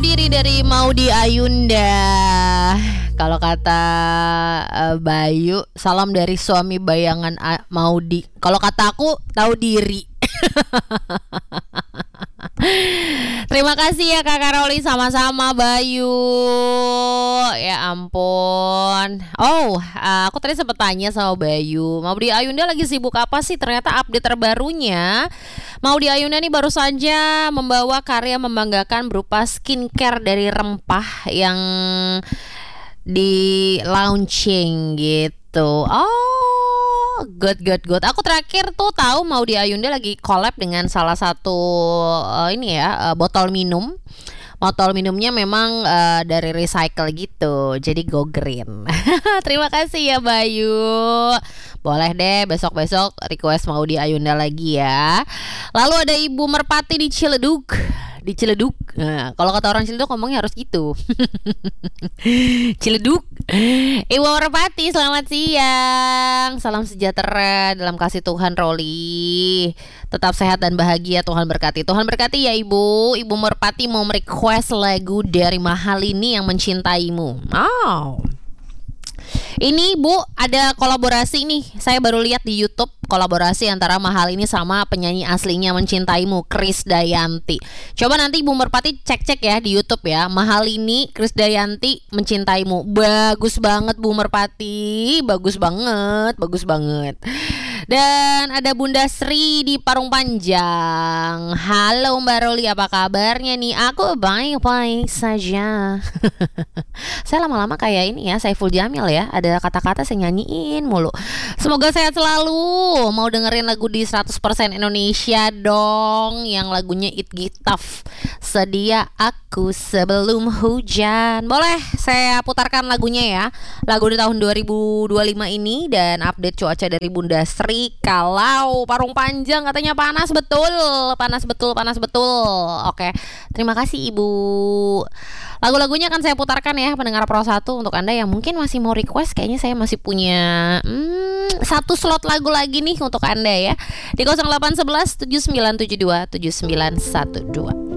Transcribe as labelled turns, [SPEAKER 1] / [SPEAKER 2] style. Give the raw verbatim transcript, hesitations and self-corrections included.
[SPEAKER 1] diri dari Maudy Ayunda. Kalau kata uh, Bayu, salam dari suami bayangan A- Maudy. Kalau kata aku, tahu diri. Terima kasih ya Kak Karoli, sama-sama Bayu. Ya ampun. Oh, uh, aku tadi sempat tanya sama Bayu, Maudy Ayunda lagi sibuk apa sih? Ternyata update terbarunya, Maudy Ayunda nih baru saja membawa karya membanggakan berupa skincare dari rempah yang di launching gitu. Oh, good good good. Aku terakhir tuh tahu Maudy Ayunda lagi collab dengan salah satu uh, ini ya, uh, botol minum. Botol minumnya memang uh, dari recycle gitu, jadi go green. Terima kasih ya Bayu. Boleh deh besok-besok request Maudy Ayunda lagi ya. Lalu ada Ibu Merpati di Ciledug. Di Ciledug. Nah, kalau kata orang Ciledug ngomongnya harus gitu. Ciledug. Ibu Merpati, selamat siang. Salam sejahtera dalam kasih Tuhan, Roli. Tetap sehat dan bahagia, Tuhan berkati. Tuhan berkati ya Ibu. Ibu Merpati mau merequest lagu dari Mahalini yang Mencintaimu. Oh. Ini Bu, ada kolaborasi nih. Saya baru lihat di YouTube kolaborasi antara Mahalini sama penyanyi aslinya Mencintaimu, Krisdayanti. Coba nanti Ibu Merpati cek-cek ya di YouTube ya. Mahalini, Krisdayanti, Mencintaimu. Bagus banget Bu Merpati. Bagus banget, bagus banget. Dan ada Bunda Sri di Parung Panjang. Halo Mbak Roli, apa kabarnya nih? Aku baik-baik saja. Saya lama-lama kayak ini ya, Saiful Jamil ya. Ada kata-kata saya nyanyiin mulu. Semoga sehat selalu. Mau dengerin lagu di seratus persen Indonesia dong, yang lagunya It Gitaf, Sedia Aku Sebelum Hujan. Boleh saya putarkan lagunya ya. Lagu di tahun dua ribu dua puluh lima ini, dan update cuaca dari Bunda Sri. Kalau Parung Panjang katanya panas betul. Panas betul, panas betul. Oke, terima kasih Ibu. Lagu-lagunya akan saya putarkan ya pendengar Pro satu. Untuk Anda yang mungkin masih mau request, kayaknya saya masih punya hmm, satu slot lagu lagi nih untuk Anda ya. Di nol delapan satu satu tujuh sembilan tujuh dua tujuh sembilan satu dua.